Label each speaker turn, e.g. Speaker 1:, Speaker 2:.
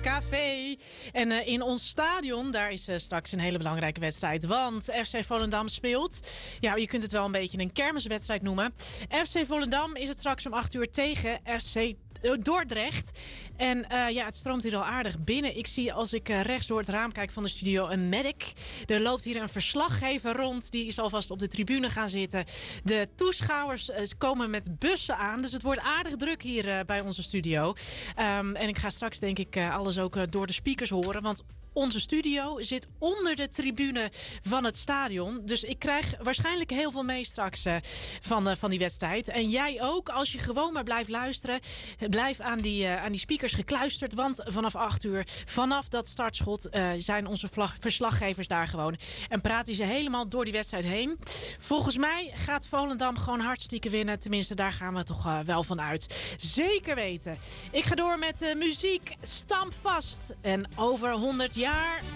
Speaker 1: Café. En in ons stadion, daar is straks een hele belangrijke wedstrijd. Want FC Volendam speelt. Ja, je kunt het wel een beetje een kermiswedstrijd noemen. FC Volendam is het straks om 8 uur tegen FC Dordrecht. En het stroomt hier al aardig binnen. Ik zie als ik rechts door het raam kijk van de studio een medic. Er loopt hier een verslaggever rond. Die is alvast op de tribune gaan zitten. De toeschouwers komen met bussen aan. Dus het wordt aardig druk hier bij onze studio. En ik ga straks denk ik alles ook door de speakers horen. Want onze studio zit onder de tribune van het stadion. Dus ik krijg waarschijnlijk heel veel mee straks van die wedstrijd. En jij ook, als je gewoon maar blijft luisteren. Blijf aan die speakers gekluisterd. Want vanaf 8 uur, vanaf dat startschot, zijn onze verslaggevers daar gewoon. En praten ze helemaal door die wedstrijd heen. Volgens mij gaat Volendam gewoon hartstikke winnen. Tenminste, daar gaan we toch wel van uit. Zeker weten. Ik ga door met muziek. Stamp vast. En over 100 jaar